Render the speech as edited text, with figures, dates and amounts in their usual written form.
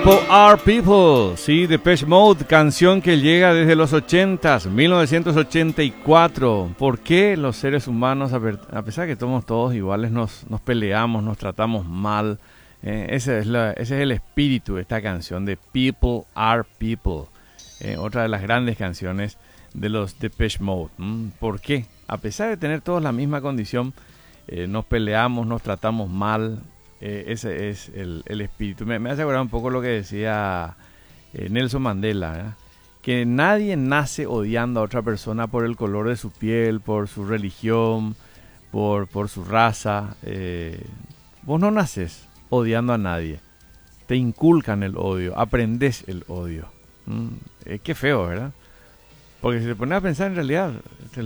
People are people, sí, Depeche Mode, canción que llega desde los 80s, 1984. ¿Por qué los seres humanos, a pesar de que somos todos iguales, nos peleamos, nos tratamos mal? Ese es el espíritu de esta canción de People are People, otra de las grandes canciones de los Depeche Mode. ¿Por qué? A pesar de tener todos la misma condición, nos peleamos, nos tratamos mal. Ese es el espíritu. Me hace acordar un poco lo que decía Nelson Mandela, ¿verdad? Que nadie nace odiando a otra persona por el color de su piel, por su religión, por su raza. Vos no naces odiando a nadie. Te inculcan el odio, aprendes el odio. Qué feo, ¿verdad? Porque si te pones a pensar en realidad,